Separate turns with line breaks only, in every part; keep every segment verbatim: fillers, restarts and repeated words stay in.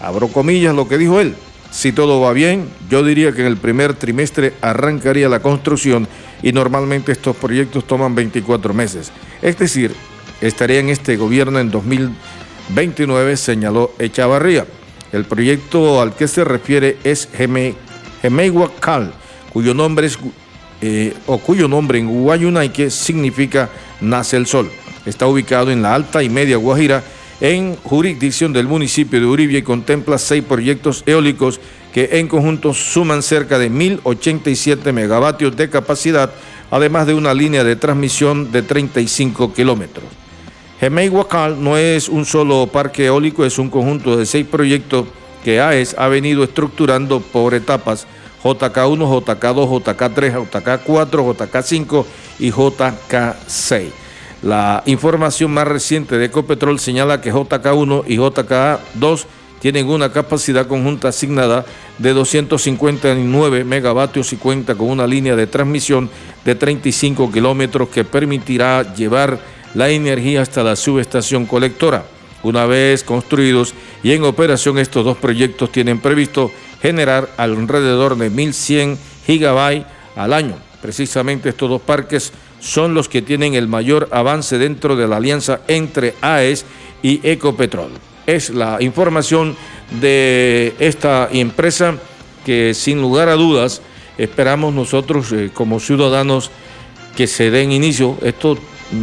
Abro comillas lo que dijo él. Si todo va bien, yo diría que en el primer trimestre arrancaría la construcción y normalmente estos proyectos toman veinticuatro meses. Es decir, estaría en este gobierno en dos mil veintinueve, señaló Echavarría. El proyecto al que se refiere es Gemeyhuacal, cuyo nombre es eh, o cuyo nombre en Guayunayque significa nace el sol. Está ubicado en la Alta y Media Guajira, en jurisdicción del municipio de Uribia, y contempla seis proyectos eólicos que en conjunto suman cerca de mil ochenta y siete megavatios de capacidad, además de una línea de transmisión de treinta y cinco kilómetros. Gemeyhuacal no es un solo parque eólico, es un conjunto de seis proyectos que A E S ha venido estructurando por etapas: J K uno, J K dos, J K tres, J K cuatro, J K cinco y J K seis. La información más reciente de Ecopetrol señala que J K uno y J K dos tienen una capacidad conjunta asignada de doscientos cincuenta y nueve megavatios y cuenta con una línea de transmisión de treinta y cinco kilómetros que permitirá llevar la energía hasta la subestación colectora. Una vez construidos y en operación, estos dos proyectos tienen previsto generar alrededor de mil cien gigabytes al año. Precisamente estos dos parques son los que tienen el mayor avance dentro de la alianza entre A E S y Ecopetrol. Es la información de esta empresa que, sin lugar a dudas, esperamos nosotros eh, como ciudadanos que se den inicio. Esto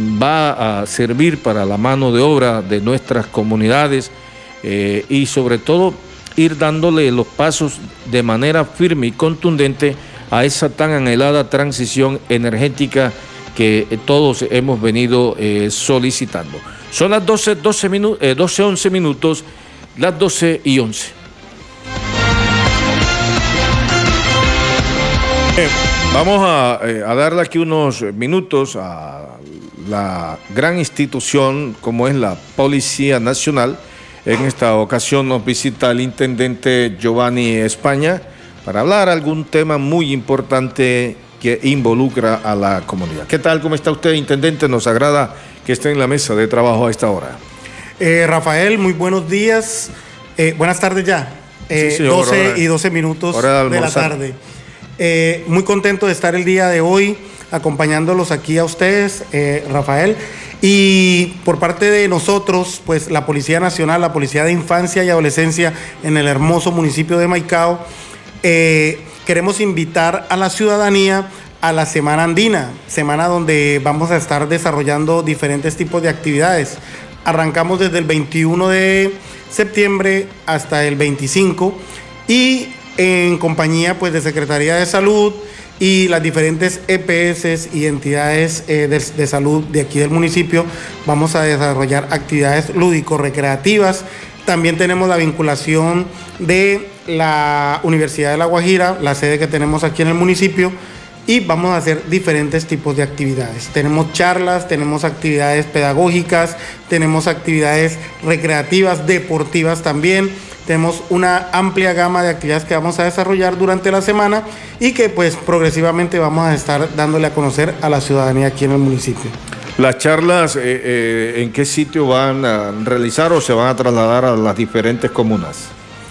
va a servir para la mano de obra de nuestras comunidades eh, y sobre todo ir dándole los pasos de manera firme y contundente a esa tan anhelada transición energética que todos hemos venido eh, solicitando. Son las doce, doce, minu eh, doce, once minutos, las doce y once. Eh, vamos a, eh, a darle aquí unos minutos a la gran institución como es la Policía Nacional. En esta ocasión nos visita el intendente Giovanni España para hablar algún tema muy importante que involucra a la comunidad. ¿Qué tal? ¿Cómo está usted, intendente? Nos agrada que esté en la mesa de trabajo a esta hora.
Eh, Rafael, muy buenos días. Eh, buenas tardes ya. Eh,
sí, señor,
doce
hora,
y doce minutos
de,
de la tarde. Eh, muy contento de estar el día de hoy acompañándolos aquí a ustedes, eh, Rafael. Y por parte de nosotros, pues la Policía Nacional, la Policía de Infancia y Adolescencia en el hermoso municipio de Maicao, eh, queremos invitar a la ciudadanía a la Semana Andina, semana donde vamos a estar desarrollando diferentes tipos de actividades. Arrancamos desde el veintiuno de septiembre hasta el veinticinco y en compañía pues de Secretaría de Salud y las diferentes E P S y entidades eh, de, de salud de aquí del municipio, vamos a desarrollar actividades lúdico-recreativas. También tenemos la vinculación de la Universidad de La Guajira, la sede que tenemos aquí en el municipio, y vamos a hacer diferentes tipos de actividades. Tenemos charlas, tenemos actividades pedagógicas, tenemos actividades recreativas, deportivas también. Tenemos una amplia gama de actividades que vamos a desarrollar durante la semana y que pues progresivamente vamos a estar dándole a conocer a la ciudadanía aquí en el municipio.
¿Las charlas eh, eh, en qué sitio van a realizar o se van a trasladar a las diferentes comunas?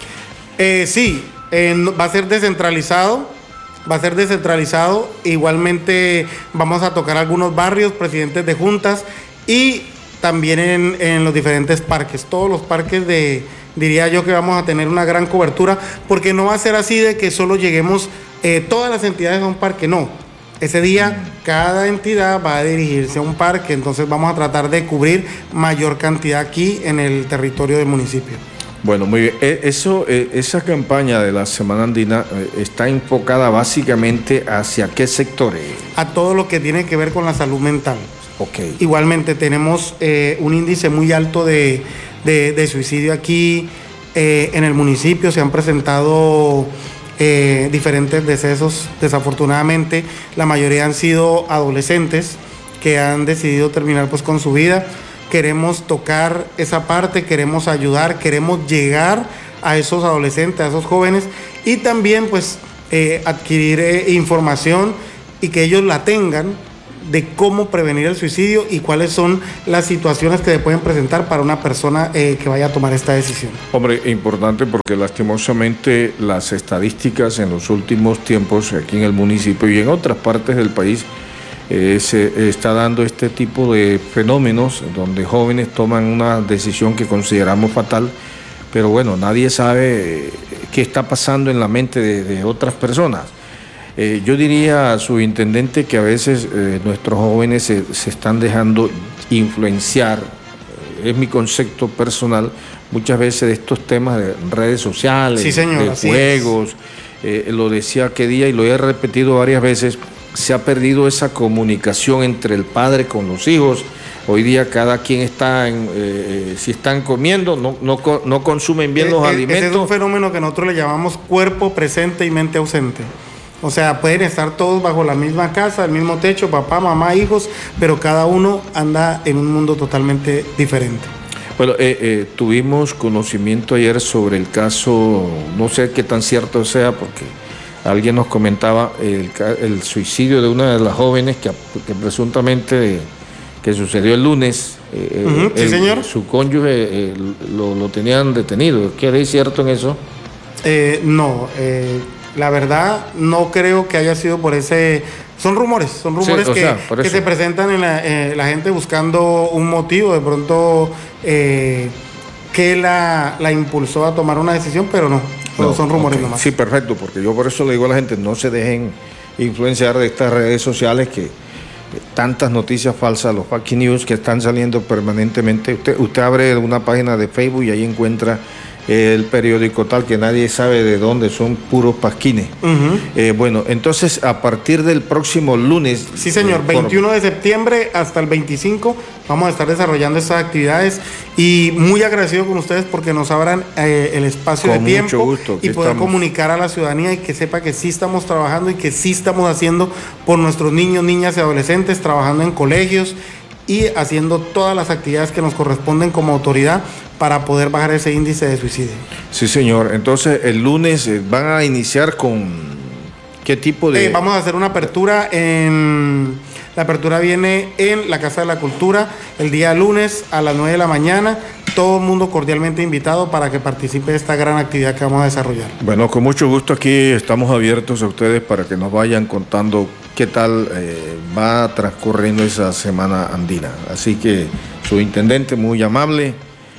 Eh, sí, eh, va a ser descentralizado, va a ser descentralizado. Igualmente vamos a tocar algunos barrios, presidentes de juntas y también en, en los diferentes parques, todos los parques de... Diría yo que vamos a tener una gran cobertura, porque no va a ser así de que solo lleguemos eh, todas las entidades a un parque, no. Ese día cada entidad va a dirigirse a un parque, entonces vamos a tratar de cubrir mayor cantidad aquí en el territorio del municipio.
Bueno, muy bien. Eso, esa campaña de la Semana Andina está enfocada básicamente hacia qué sectores.
A todo lo que tiene que ver con la salud mental.
Okay.
Igualmente tenemos eh, un índice muy alto de... De, de suicidio aquí eh, en el municipio. Se han presentado eh, diferentes decesos, desafortunadamente la mayoría han sido adolescentes que han decidido terminar pues con su vida. Queremos tocar esa parte, queremos ayudar, queremos llegar a esos adolescentes, a esos jóvenes y también pues eh, adquirir eh, información y que ellos la tengan de cómo prevenir el suicidio y cuáles son las situaciones que se pueden presentar para una persona eh, que vaya a tomar esta decisión.
Hombre, importante porque lastimosamente las estadísticas en los últimos tiempos aquí en el municipio y en otras partes del país eh, se está dando este tipo de fenómenos donde jóvenes toman una decisión que consideramos fatal, pero bueno, nadie sabe qué está pasando en la mente de, de otras personas. Eh, yo diría, subintendente, que a veces eh, nuestros jóvenes se, se están dejando influenciar, eh, es mi concepto personal, muchas veces de estos temas de redes sociales,
sí, señor,
de juegos, eh, lo decía aquel día y lo he repetido varias veces, se ha perdido esa comunicación entre el padre con los hijos. Hoy día cada quien está, en, eh, si están comiendo, no, no, no consumen bien los
eh,
alimentos.
Ese es un fenómeno que nosotros le llamamos cuerpo presente y mente ausente. O sea, pueden estar todos bajo la misma casa, el mismo techo, papá, mamá, hijos, pero cada uno anda en un mundo totalmente diferente.
Bueno, eh, eh, tuvimos conocimiento ayer sobre el caso, no sé qué tan cierto sea, porque alguien nos comentaba el, el suicidio de una de las jóvenes que, que presuntamente que sucedió el lunes. Eh,
uh-huh, sí,
el,
señor.
Su cónyuge eh, lo, lo tenían detenido. ¿Qué es cierto en eso?
Eh, no, eh, la verdad no creo que haya sido por ese... Son rumores, son rumores sí, que, sea, que se presentan en la, eh, la gente buscando un motivo, de pronto eh, que la, la impulsó a tomar una decisión, pero no, no son rumores okay. nomás.
Sí, perfecto, porque yo por eso le digo a la gente, no se dejen influenciar de estas redes sociales que tantas noticias falsas, los fake news que están saliendo permanentemente. Usted, usted abre una página de Facebook y ahí encuentra el periódico tal que nadie sabe de dónde, son puros pasquines. Uh-huh. Eh, bueno, entonces a partir del próximo lunes...
Sí, señor, eh, veintiuno por... de septiembre hasta el veinticinco vamos a estar desarrollando estas actividades y muy agradecido con ustedes porque nos abran eh, el espacio con de tiempo
gusto,
y poder
estamos...
comunicar a la ciudadanía y que sepa que sí estamos trabajando y que sí estamos haciendo por nuestros niños, niñas y adolescentes, trabajando en colegios y haciendo todas las actividades que nos corresponden como autoridad para poder bajar ese índice de suicidio.
Sí, señor. Entonces, el lunes van a iniciar con ¿qué tipo de...?
Eh, vamos a hacer una apertura en... La apertura viene en la Casa de la Cultura el día lunes a las nueve de la mañana. Todo el mundo cordialmente invitado para que participe de esta gran actividad que vamos a desarrollar.
Bueno, con mucho gusto aquí estamos abiertos a ustedes para que nos vayan contando qué tal eh, va transcurriendo esa semana andina. Así que su intendente muy amable.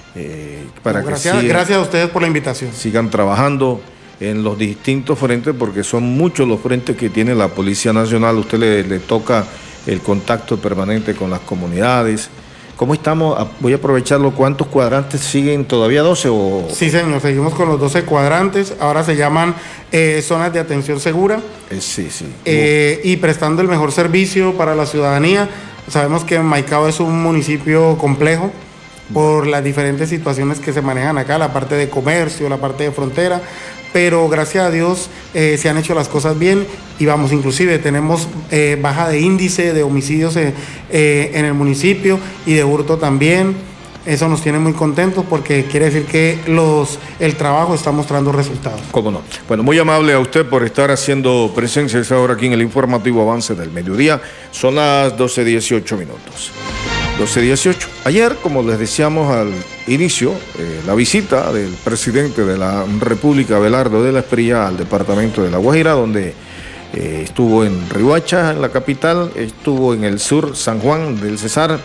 Eh, para
no, gracias,
que sigan,
gracias a ustedes por la invitación.
Sigan trabajando en los distintos frentes porque son muchos los frentes que tiene la Policía Nacional. Usted le, le toca el contacto permanente con las comunidades. ¿Cómo estamos? Voy a aprovecharlo. ¿Cuántos cuadrantes siguen? ¿Todavía doce o...?
Sí, señor. Seguimos con los doce cuadrantes. Ahora se llaman eh, zonas de atención segura.
Eh, sí, sí.
Eh, y prestando el mejor servicio para la ciudadanía. Sabemos que Maicao es un municipio complejo por las diferentes situaciones que se manejan acá, la parte de comercio, la parte de frontera, pero gracias a Dios eh, se han hecho las cosas bien y vamos, inclusive tenemos eh, baja de índice de homicidios eh, eh, en el municipio y de hurto también. Eso nos tiene muy contentos porque quiere decir que los, el trabajo está mostrando resultados.
¿Cómo no? Bueno, muy amable a usted por estar haciendo presencia esta hora aquí en el informativo Avance del Mediodía. Son las doce dieciocho minutos. doce dieciocho. Ayer, como les decíamos al inicio, eh, la visita del presidente de la República, Abelardo de la Espriella, al departamento de La Guajira, donde eh, estuvo en Riohacha, en la capital, estuvo en el sur, San Juan del Cesar,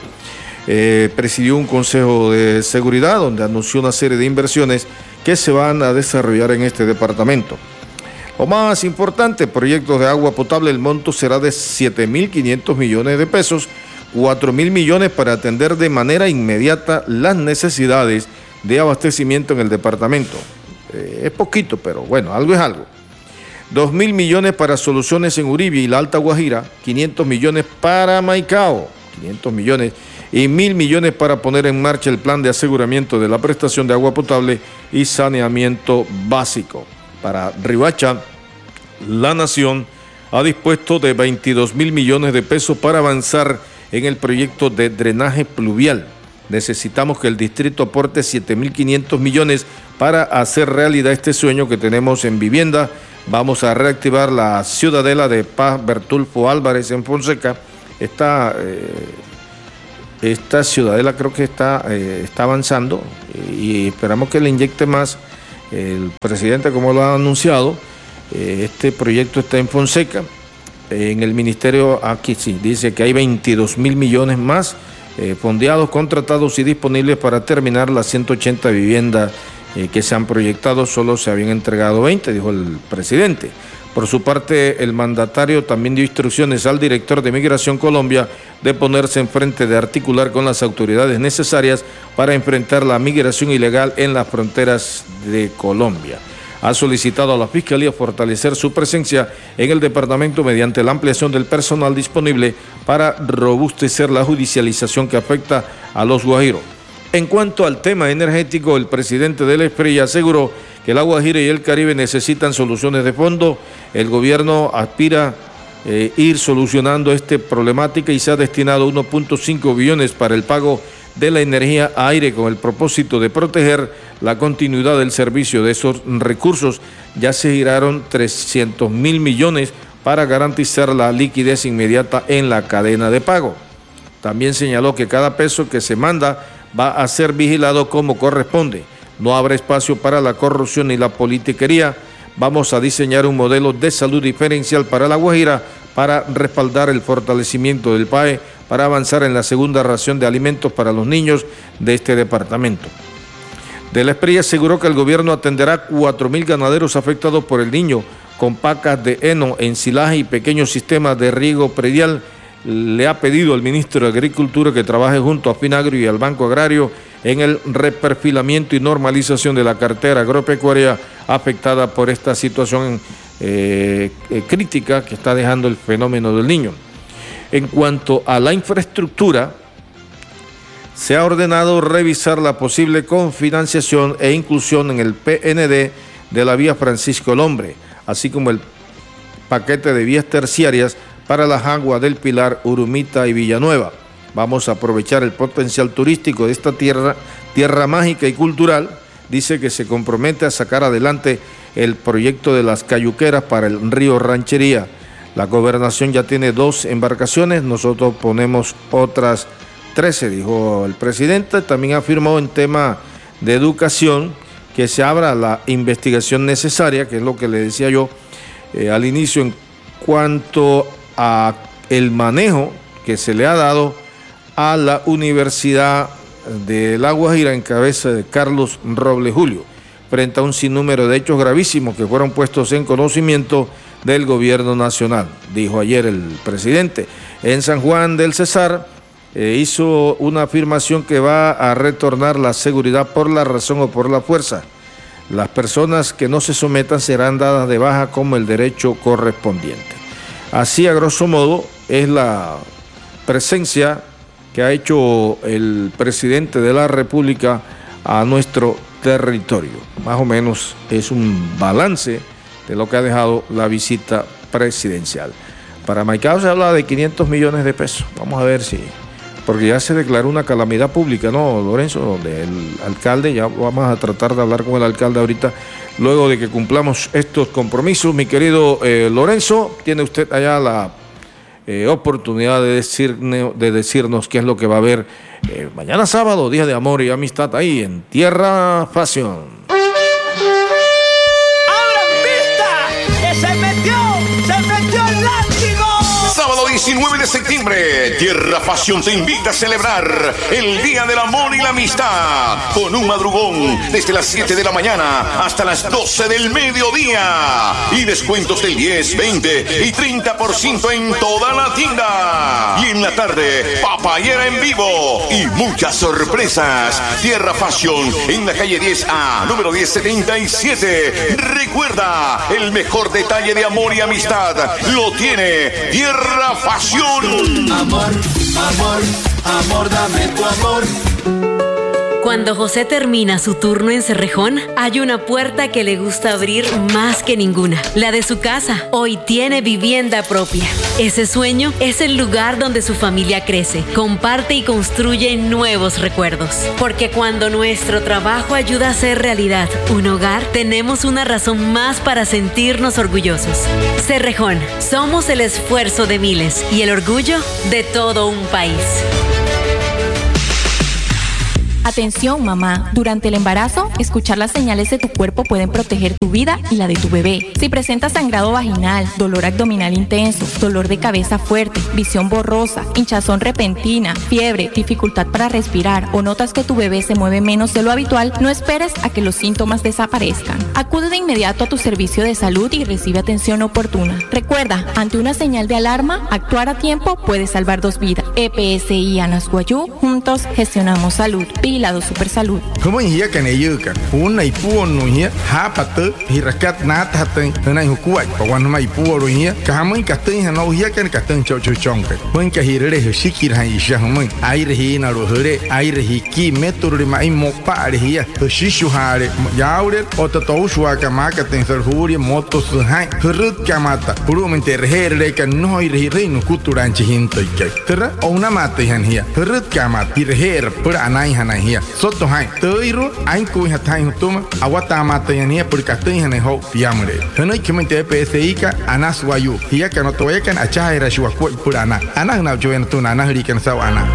eh, presidió un consejo de seguridad donde anunció una serie de inversiones que se van a desarrollar en este departamento. Lo más importante, proyectos de agua potable, el monto será de siete mil quinientos millones de pesos, cuatro mil millones para atender de manera inmediata las necesidades de abastecimiento en el departamento. Eh, es poquito, pero bueno, algo es algo. dos mil millones para soluciones en Uribe y la Alta Guajira, quinientos millones para Maicao, quinientos millones, y mil millones para poner en marcha el plan de aseguramiento de la prestación de agua potable y saneamiento básico. Para Riohacha, la Nación ha dispuesto de veintidós mil millones de pesos para avanzar en el proyecto de drenaje pluvial. Necesitamos que el distrito aporte siete mil quinientos millones para hacer realidad este sueño que tenemos en vivienda. Vamos a reactivar la ciudadela de Paz Bertulfo Álvarez en Fonseca esta, eh, esta ciudadela creo que está, eh, está avanzando y esperamos que le inyecte más. El presidente, como lo ha anunciado, eh, este proyecto está en Fonseca. En el ministerio, aquí sí, dice que hay veintidós mil millones más eh, fondeados, contratados y disponibles para terminar las ciento ochenta viviendas eh, que se han proyectado. Solo se habían entregado veinte, dijo el presidente. Por su parte, el mandatario también dio instrucciones al director de Migración Colombia de ponerse enfrente de articular con las autoridades necesarias para enfrentar la migración ilegal en las fronteras de Colombia. Ha solicitado a la Fiscalía fortalecer su presencia en el departamento mediante la ampliación del personal disponible para robustecer la judicialización que afecta a los guajiros. En cuanto al tema energético, el presidente de la Esprilla aseguró que la Guajira y el Caribe necesitan soluciones de fondo. El gobierno aspira a eh, ir solucionando esta problemática y se ha destinado uno punto cinco billones para el pago de la energía a aire con el propósito de proteger la continuidad del servicio de esos recursos. Ya se giraron trescientos mil millones para garantizar la liquidez inmediata en la cadena de pago. También señaló que cada peso que se manda va a ser vigilado como corresponde. No habrá espacio para la corrupción ni la politiquería. Vamos a diseñar un modelo de salud diferencial para La Guajira para respaldar el fortalecimiento del P A E, para avanzar en la segunda ración de alimentos para los niños de este departamento. De la Esprilla aseguró que el gobierno atenderá cuatro mil ganaderos afectados por el Niño con pacas de heno, ensilaje y pequeños sistemas de riego predial. Le ha pedido al ministro de Agricultura que trabaje junto a Finagro y al Banco Agrario en el reperfilamiento y normalización de la cartera agropecuaria afectada por esta situación eh, eh, crítica que está dejando el fenómeno del Niño. En cuanto a la infraestructura, se ha ordenado revisar la posible confinanciación e inclusión en el P N D de la vía Francisco El Hombre, así como el paquete de vías terciarias para las aguas del Pilar, Urumita y Villanueva. Vamos a aprovechar el potencial turístico de esta tierra, tierra mágica y cultural. Dice que se compromete a sacar adelante el proyecto de las cayuqueras para el río Ranchería. La gobernación ya tiene dos embarcaciones, nosotros ponemos otras trece, dijo el presidente. También afirmó en tema de educación que se abra la investigación necesaria, que es lo que le decía yo eh, al inicio, en cuanto a el manejo que se le ha dado a la Universidad de La Guajira en cabeza de Carlos Robles Julio, frente a un sinnúmero de hechos gravísimos que fueron puestos en conocimiento del gobierno nacional, dijo ayer el presidente. En San Juan del Cesar eh, hizo una afirmación que va a retornar la seguridad por la razón o por la fuerza. Las personas que no se sometan serán dadas de baja como el derecho correspondiente. Así, a grosso modo, es la presencia que ha hecho el presidente de la República a nuestro territorio. Más o menos es un balance de lo que ha dejado la visita presidencial. Para Maicao se habla de quinientos millones de pesos. Vamos a ver si... porque ya se declaró una calamidad pública, ¿no, Lorenzo? Donde el alcalde, ya vamos a tratar de hablar con el alcalde ahorita, luego de que cumplamos estos compromisos. Mi querido eh, Lorenzo, tiene usted allá la eh, oportunidad de, decir, de decirnos qué es lo que va a haber eh, mañana sábado, día de amor y amistad, ahí en Tierra Fashion.
diecinueve de septiembre, Tierra Fashion te invita a celebrar el Día del Amor y la Amistad con un madrugón desde las siete de la mañana hasta las doce del mediodía y descuentos del diez, veinte y treinta por ciento en toda la tienda. Y en la tarde, papayera en vivo y muchas sorpresas. Tierra Fashion en la calle diez A, número diez setenta y siete. Recuerda, el mejor detalle de amor y amistad lo tiene Tierra Fashion.
Amor, amor, amor, dame tu amor. Cuando José termina su turno en Cerrejón, hay una puerta que le gusta abrir más que ninguna, la de su casa. Hoy tiene vivienda propia. Ese sueño es el lugar donde su familia crece, comparte y construye nuevos recuerdos. Porque cuando nuestro trabajo ayuda a hacer realidad un hogar, tenemos una razón más para sentirnos orgullosos. Cerrejón, somos el esfuerzo de miles y el orgullo de todo un país.
Atención, mamá. Durante el embarazo, escuchar las señales de tu cuerpo pueden proteger tu vida y la de tu bebé. Si presentas sangrado vaginal, dolor abdominal intenso, dolor de cabeza fuerte, visión borrosa, hinchazón repentina, fiebre, dificultad para respirar o notas que tu bebé se mueve menos de lo habitual, no esperes a que los síntomas desaparezcan. Acude de inmediato a tu servicio de salud y recibe atención oportuna. Recuerda, ante una señal de alarma, actuar a tiempo puede salvar dos vidas. E P S I Anasguayú, juntos gestionamos salud. Vigilado Supersalud.
Como hia kan ayukan, una ipuon no hia, hapate, hirakat nat haten, na hukuat, pawan mai puo hia, kahamun katen hano hia kan katen chau chau chongke. Mun ka hirere shikir han isha mun, aire hi na ro hore, aire hi ki metur mai mopa re hia, shishu hare, yaure ota toshwa ka makaten serhuri moto suhan, hurut kamata, purumente rehere kan no ire reino kuturan chihinto ke. Tera ona mate han hia, hurut kamat, rehere pur anai han hia soto hai toiro ain ku hatai hutuma awata mata yania por katin hane ho piamre hanoi kemente P S I ka anaswayu hia ka no toya kan acha era shwa ko purana ana na joen tuna na hri kan saw ana.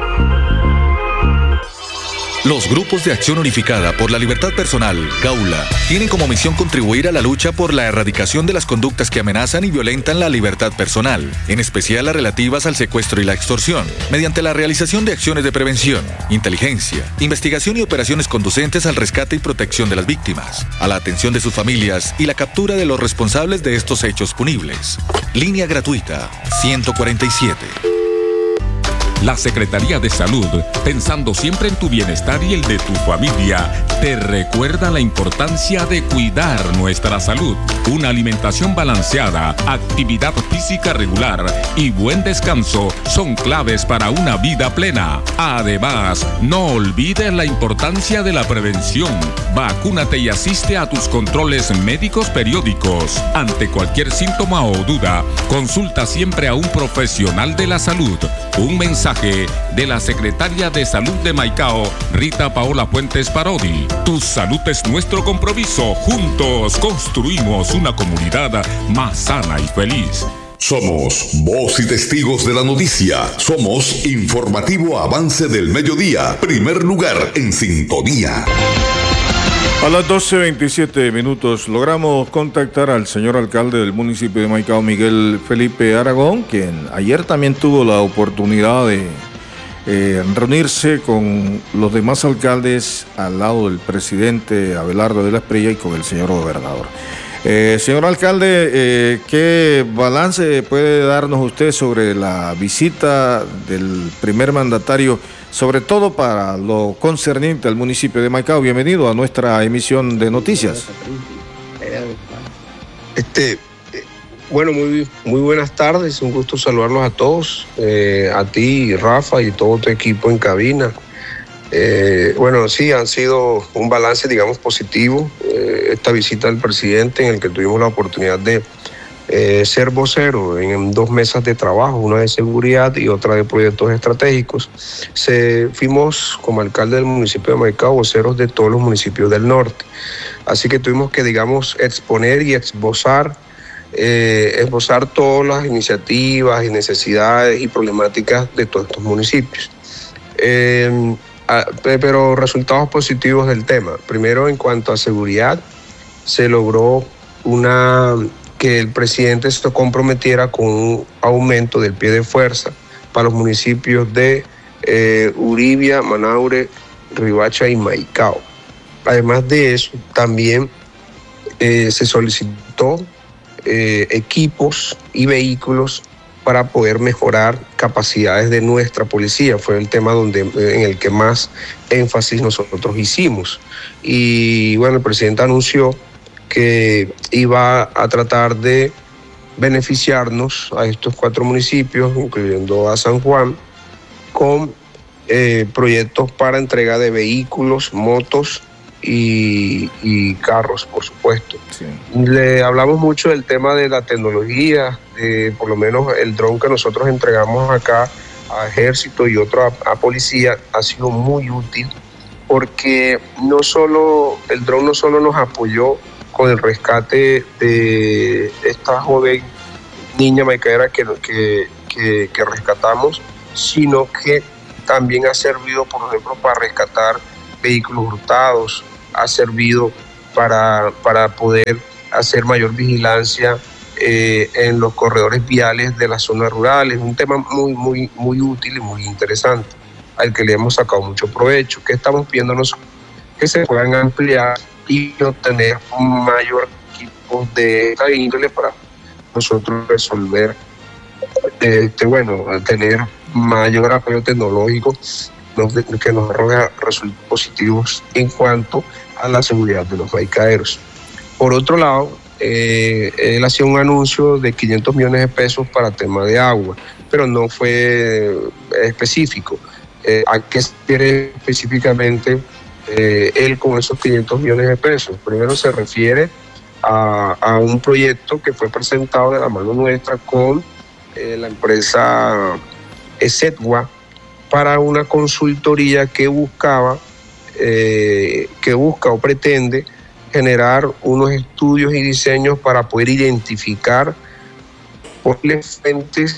Los grupos de acción unificada por la libertad personal, GAULA, tienen como misión contribuir a la lucha por la erradicación de las conductas que amenazan y violentan la libertad personal, en especial las relativas al secuestro y la extorsión, mediante la realización de acciones de prevención, inteligencia, investigación y operaciones conducentes al rescate y protección de las víctimas, a la atención de sus familias y la captura de los responsables de estos hechos punibles. Línea gratuita ciento cuarenta y siete.
La Secretaría de Salud, pensando siempre en tu bienestar y el de tu familia, te recuerda la importancia de cuidar nuestra salud. Una alimentación balanceada, actividad física regular y buen descanso son claves para una vida plena. Además, no olvides la importancia de la prevención. Vacúnate y asiste a tus controles médicos periódicos. Ante cualquier síntoma o duda, consulta siempre a un profesional de la salud. Un mensaje de la Secretaria de Salud de Maicao, Rita Paola Fuentes Parodi. Tu salud es nuestro compromiso. Juntos construimos una comunidad más sana y feliz.
Somos voz y testigos de la noticia. Somos Informativo Avance del Mediodía. Primer lugar en sintonía.
A las doce veintisiete minutos logramos contactar al señor alcalde del municipio de Maicao, Miguel Felipe Aragón, quien ayer también tuvo la oportunidad de eh, reunirse con los demás alcaldes al lado del presidente Abelardo de la Espriella y con el señor gobernador. Eh, señor alcalde, eh, ¿qué balance puede darnos usted sobre la visita del primer mandatario, sobre todo para lo concerniente al municipio de Maicao? Bienvenido a nuestra emisión de noticias.
Este, bueno, muy, muy buenas tardes, un gusto saludarlos a todos, eh, a ti, Rafa, y todo tu equipo en cabina. Eh, bueno, sí, han sido un balance, digamos, positivo. Eh, esta visita del presidente en el que tuvimos la oportunidad de eh, ser vocero en dos mesas de trabajo, una de seguridad y otra de proyectos estratégicos. Se, fuimos como alcalde del municipio de Maicao voceros de todos los municipios del norte. Así que tuvimos que, digamos, exponer y esbozar, eh, esbozar todas las iniciativas y necesidades y problemáticas de todos estos municipios. Eh, pero resultados positivos del tema. Primero, en cuanto a seguridad, se logró una, que el presidente se comprometiera con un aumento del pie de fuerza para los municipios de eh, Uribia, Manaure, Ribacha y Maicao. Además de eso, también eh, se solicitó eh, equipos y vehículos para poder mejorar capacidades de nuestra policía. Fue el tema donde, en el que más énfasis nosotros hicimos. Y bueno, el presidente anunció que iba a tratar de beneficiarnos a estos cuatro municipios, incluyendo a San Juan, con eh, proyectos para entrega de vehículos, motos y, y carros, por supuesto. Sí. Le hablamos mucho del tema de la tecnología, de, por lo menos el dron que nosotros entregamos acá a Ejército y otro a, a Policía ha sido muy útil, porque no solo el dron no solo nos apoyó con el rescate de esta joven niña maicaera que, que, que, que rescatamos, sino que también ha servido, por ejemplo, para rescatar vehículos hurtados, ha servido para, para poder hacer mayor vigilancia eh, en los corredores viales de las zonas rurales. Un tema muy, muy, muy útil y muy interesante, al que le hemos sacado mucho provecho. ¿Qué estamos pidiéndonos? Que se puedan ampliar y obtener un mayor equipo de esta índole para nosotros resolver, este, bueno, tener mayor apoyo tecnológico que nos arroje resultados positivos en cuanto a la seguridad de los maicaeros. Por otro lado, eh, él hacía un anuncio de quinientos millones de pesos para tema de agua, pero no fue específico. Eh, ¿A qué se refiere específicamente eh, él con esos quinientos millones de pesos? Primero se refiere a, a un proyecto que fue presentado de la mano nuestra con eh, la empresa ESETWA para una consultoría que buscaba, eh, que busca o pretende generar unos estudios y diseños para poder identificar posibles fuentes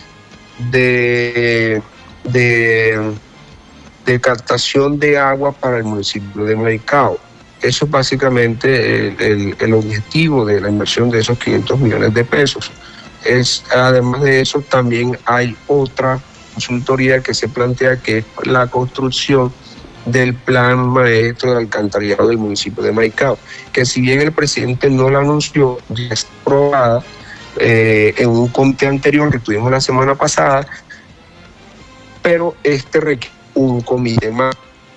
de, de, de captación de agua para el municipio de Maicao. Eso es básicamente el, el, el objetivo de la inversión de esos quinientos millones de pesos. Es, además de eso, también hay otra consultoría que se plantea, que es la construcción del plan maestro de alcantarillado del municipio de Maicao, que si bien el presidente no la anunció, ya está aprobada eh, en un comité anterior que tuvimos la semana pasada, pero este requiere un comité más.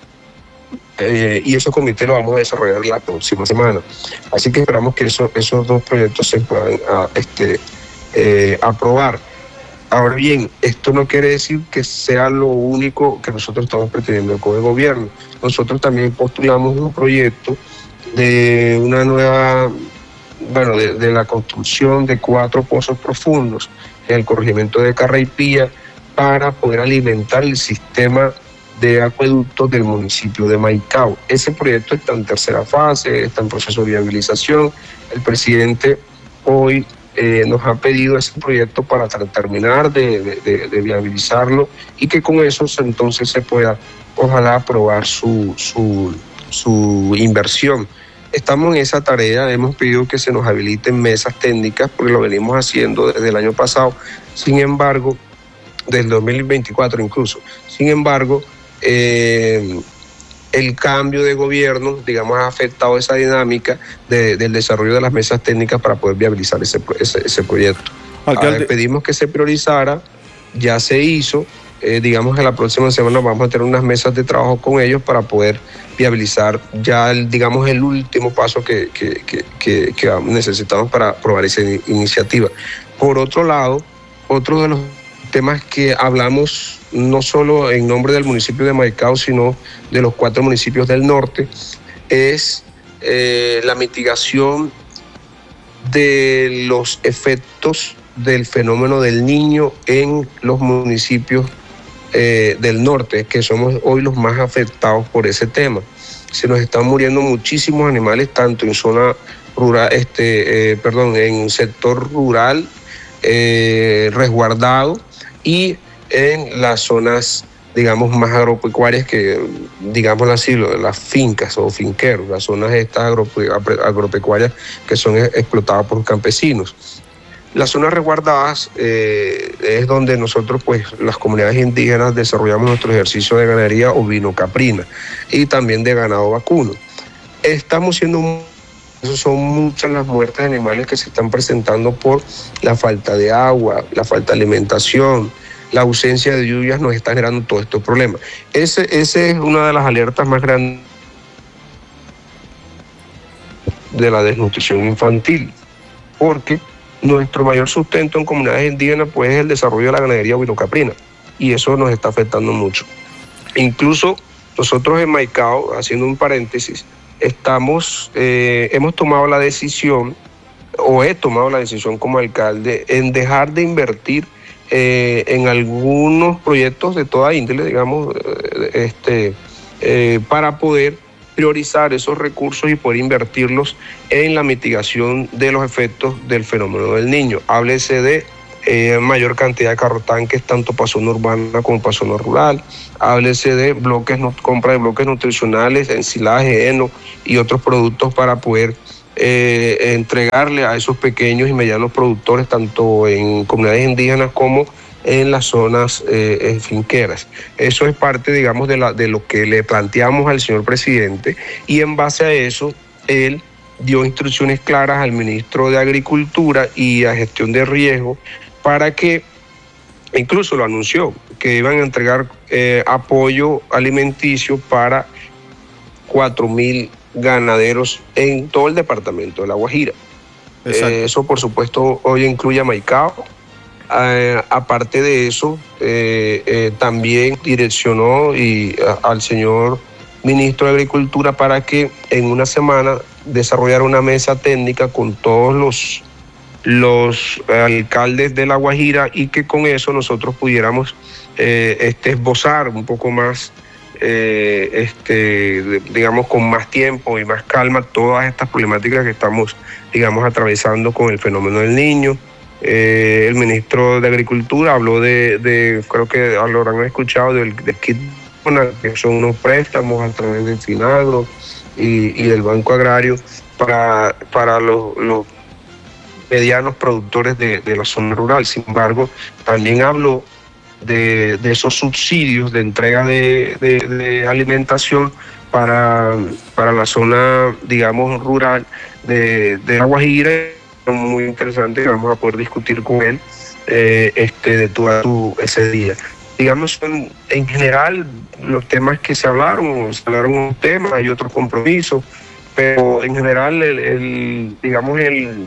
Eh, y ese comité lo vamos a desarrollar la próxima semana. Así que esperamos que eso, esos dos proyectos se puedan a, este, eh, aprobar. Ahora bien, esto no quiere decir que sea lo único que nosotros estamos pretendiendo con el gobierno. Nosotros también postulamos un proyecto de una nueva, bueno, de, de la construcción de cuatro pozos profundos en el corregimiento de Carraipilla para poder alimentar el sistema de acueductos del municipio de Maicao. Ese proyecto está en tercera fase, está en proceso de viabilización. El presidente hoy eh, nos ha pedido ese proyecto para terminar de, de, de viabilizarlo y que con eso entonces se pueda, ojalá, aprobar su, su, su inversión. Estamos en esa tarea, hemos pedido que se nos habiliten mesas técnicas porque lo venimos haciendo desde el año pasado, sin embargo, desde el dos mil veinticuatro incluso. Sin embargo, Eh, el cambio de gobierno, digamos, ha afectado esa dinámica de, del desarrollo de las mesas técnicas para poder viabilizar ese, ese, ese proyecto. Alcalde. Pedimos que se priorizara, ya se hizo, eh, digamos que la próxima semana vamos a tener unas mesas de trabajo con ellos para poder viabilizar ya, el, digamos, el último paso que, que, que, que, que necesitamos para aprobar esa iniciativa. Por otro lado, otro de los temas que hablamos no solo en nombre del municipio de Maicao, sino de los cuatro municipios del norte, es eh, la mitigación de los efectos del fenómeno del Niño en los municipios eh, del norte, que somos hoy los más afectados por ese tema. Se nos están muriendo muchísimos animales, tanto en zona rural, este, eh, perdón, en sector rural, eh, resguardado, y en las zonas, digamos, más agropecuarias, que, digamos así, las fincas o finqueros, las zonas estas agrope, agropecuarias que son explotadas por campesinos. Las zonas resguardadas eh, es donde nosotros, pues, las comunidades indígenas desarrollamos nuestro ejercicio de ganadería ovino-caprina y también de ganado vacuno. Estamos siendo, son muchas las muertes de animales que se están presentando por la falta de agua, la falta de alimentación, la ausencia de lluvias nos está generando todos estos problemas. Ese, ese es una de las alertas más grandes de la desnutrición infantil, porque nuestro mayor sustento en comunidades indígenas, pues, es el desarrollo de la ganadería ovino-caprina, y eso nos está afectando mucho. Incluso nosotros en Maicao, haciendo un paréntesis, estamos, eh, hemos tomado la decisión, o he tomado la decisión como alcalde, en dejar de invertir eh, en algunos proyectos de toda índole, digamos, eh, este, eh, para poder priorizar esos recursos y poder invertirlos en la mitigación de los efectos del fenómeno del Niño. Háblese de eh, mayor cantidad de carrotanques, tanto para zona urbana como para zona rural. Háblese de bloques, compra de bloques nutricionales, ensilaje, heno y otros productos para poder eh, entregarle a esos pequeños y medianos productores, tanto en comunidades indígenas como en las zonas eh, finqueras. Eso es parte, digamos, de, la, de lo que le planteamos al señor presidente, y en base a eso, él dio instrucciones claras al ministro de Agricultura y a Gestión de Riesgo para que, incluso lo anunció, que iban a entregar eh, apoyo alimenticio para cuatro mil ganaderos en todo el departamento de La Guajira. Eh, eso, por supuesto, hoy incluye a Maicao. Eh, aparte de eso, eh, eh, también direccionó y, a, al señor ministro de Agricultura para que en una semana desarrollara una mesa técnica con todos los, los eh, alcaldes de La Guajira, y que con eso nosotros pudiéramos eh, este, esbozar un poco más, eh, este, digamos, con más tiempo y más calma todas estas problemáticas que estamos, digamos, atravesando con el fenómeno del Niño. Eh, el ministro de Agricultura habló de, de creo que lo habrán escuchado, del, del kit, que son unos préstamos a través del Finagro y, y del Banco Agrario para, para los, los medianos productores de, de la zona rural. Sin embargo, también habló de, de esos subsidios de entrega de, de, de alimentación para, para la zona, digamos, rural de, de La Guajira. Muy interesante, que vamos a poder discutir con él eh, este, de todo ese día. Digamos, en, en general, los temas que se hablaron, se hablaron un tema, hay otros compromisos, pero en general, el, el, digamos, el,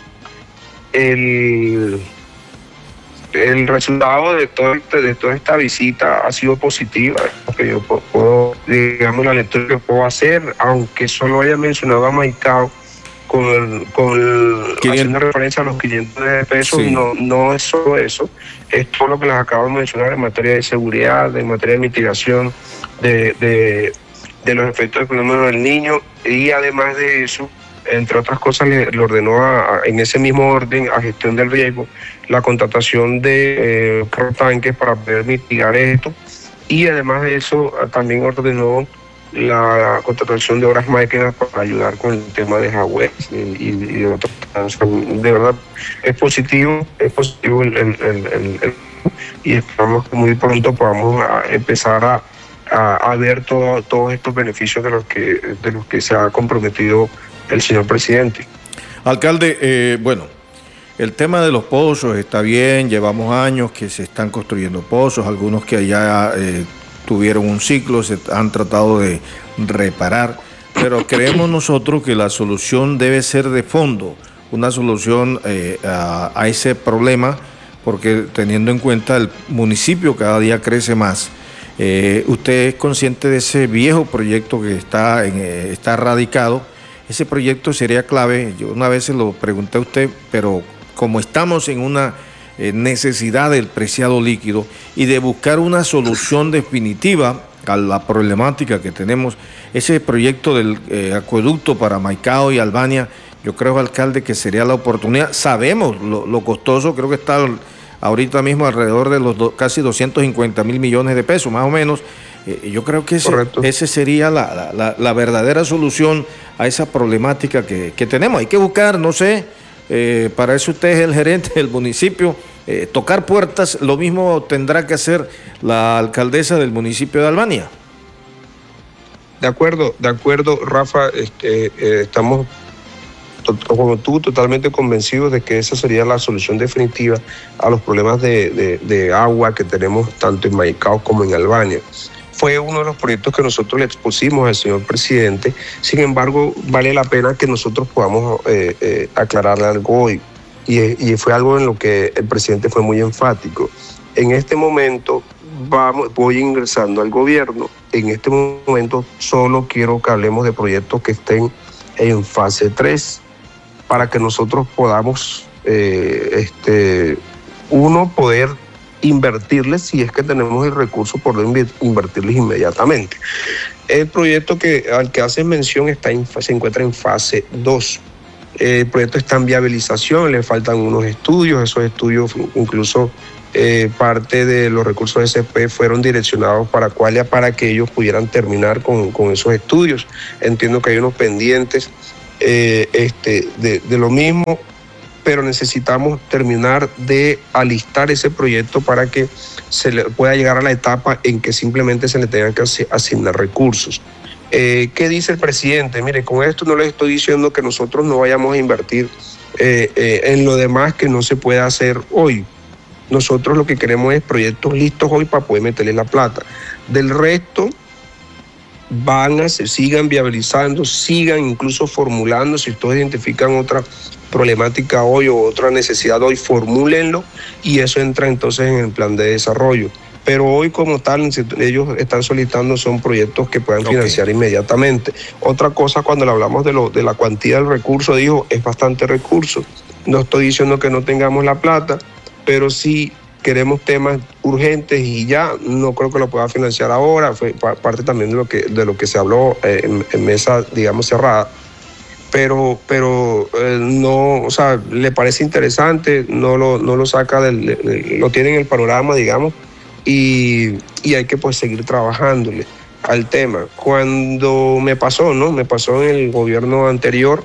el, el resultado de, todo este, de toda esta visita ha sido positiva. Que yo puedo, digamos, la lectura que puedo hacer, aunque solo haya mencionado a Maicao, con, el, con el, haciendo referencia a los quinientos de pesos, sí. no, no es solo eso, es todo lo que les acabo de mencionar en materia de seguridad, en materia de mitigación de, de, de los efectos del fenómeno del Niño, y además de eso, entre otras cosas, le, le ordenó a, a, en ese mismo orden a Gestión del Riesgo la contratación de eh, tanques para poder mitigar esto, y además de eso también ordenó la contratación de obras máquinas para ayudar con el tema de Hawái y, y, y de otros. De verdad, es positivo, es positivo el, el, el, el, el, y esperamos que muy pronto podamos a empezar a, a, a ver todo, todos estos beneficios de los que de los que se ha comprometido el señor presidente.
Alcalde, eh, bueno, el tema de los pozos está bien, llevamos años que se están construyendo pozos, algunos que allá eh, tuvieron un ciclo, se han tratado de reparar, pero creemos nosotros que la solución debe ser de fondo, una solución eh, a, a ese problema, porque teniendo en cuenta el municipio cada día crece más. Eh, usted es consciente de ese viejo proyecto que está, en, eh, está radicado. Ese proyecto sería clave. Yo una vez se lo pregunté a usted, pero como estamos en una Eh, necesidad del preciado líquido y de buscar una solución definitiva a la problemática que tenemos, ese proyecto del eh, acueducto para Maicao y Albania, yo creo, alcalde, que sería la oportunidad. Sabemos lo, lo costoso, creo que está ahorita mismo alrededor de los do, casi doscientos cincuenta mil millones de pesos, más o menos. Eh, yo creo que ese, ese sería la, la, la verdadera solución a esa problemática que, que tenemos. Hay que buscar, no sé, Eh, para eso usted es el gerente del municipio, eh, tocar puertas. Lo mismo tendrá que hacer la alcaldesa del municipio de Albania.
De acuerdo, de acuerdo, Rafa, este, eh, estamos como tú totalmente convencidos de que esa sería la solución definitiva a los problemas de, de, de agua que tenemos tanto en Maicao como en Albania. Fue uno de los proyectos que nosotros le expusimos al señor presidente. Sin embargo, vale la pena que nosotros podamos eh, eh, aclararle algo hoy. Y, y fue algo en lo que el presidente fue muy enfático. En este momento vamos, voy ingresando al gobierno. En este momento solo quiero que hablemos de proyectos que estén en fase tres para que nosotros podamos, eh, este, uno, poder invertirles si es que tenemos el recurso por invertirles inmediatamente. El proyecto que, al que haces mención está en, se encuentra en fase dos. El proyecto está en viabilización, le faltan unos estudios, esos estudios incluso eh, parte de los recursos de S P fueron direccionados para Qualia para que ellos pudieran terminar con, con esos estudios. Entiendo que hay unos pendientes eh, este, de, de lo mismo, pero necesitamos terminar de alistar ese proyecto para que se le pueda llegar a la etapa en que simplemente se le tengan que asignar recursos. Eh, ¿Qué dice el presidente? Mire, con esto no les estoy diciendo que nosotros no vayamos a invertir eh, eh, en lo demás que no se puede hacer hoy. Nosotros lo que queremos es proyectos listos hoy para poder meterle la plata. Del resto, van a se sigan viabilizando, sigan incluso formulando. Si ustedes identifican otra problemática hoy o otra necesidad hoy, formúlenlo y eso entra entonces en el plan de desarrollo. Pero hoy como tal, ellos están solicitando son proyectos que puedan okay. financiar inmediatamente. Otra cosa, cuando le hablamos de, lo, de la cuantía del recurso, dijo, es bastante recurso. No estoy diciendo que no tengamos la plata, pero sí queremos temas urgentes y ya no creo que lo pueda financiar ahora. Fue parte también de lo que, de lo que se habló en, en mesa, digamos, cerrada. Pero, pero eh, no, o sea, le parece interesante, no lo, no lo saca del, lo tiene en el panorama, digamos, y, y hay que pues seguir trabajándole al tema. Cuando me pasó, ¿no? Me pasó en el gobierno anterior,